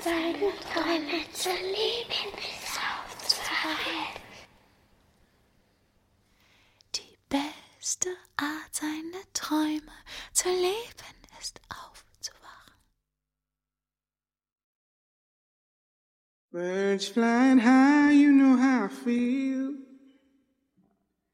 seine Träume zu leben, ist aufzuwachen. Die beste Art, seine Träume zu leben, ist aufzuwachen. Birds flying high, you know how I feel.